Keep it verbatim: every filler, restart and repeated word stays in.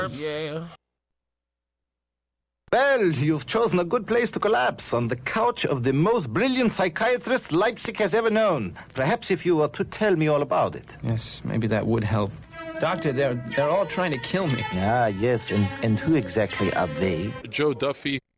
Yeah. Well, you've chosen a good place to collapse, on the couch of the most brilliant psychiatrist Leipzig has ever known. Perhaps if you were to tell me all about it. Yes, maybe that would help. Doctor, they're they're all trying to kill me. Ah, yes, and, and who exactly are they? Joe Duffy.